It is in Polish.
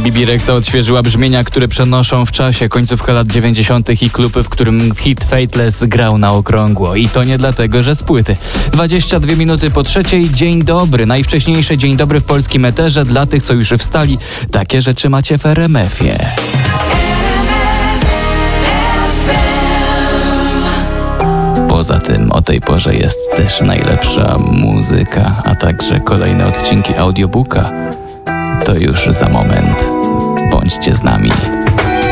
Bibi Rexha odświeżyła brzmienia, które przenoszą w czasie końcówkę lat 90. i klub, w którym hit Fateless grał na okrągło. I to nie dlatego, że z płyty. 22 minuty po trzeciej, dzień dobry. Najwcześniejsze dzień dobry w polskim eterze. Dla tych, co już wstali, takie rzeczy macie w RMF-ie. Poza tym o tej porze jest też najlepsza muzyka, a także kolejne odcinki audiobooka. To już za moment. Bądźcie z nami.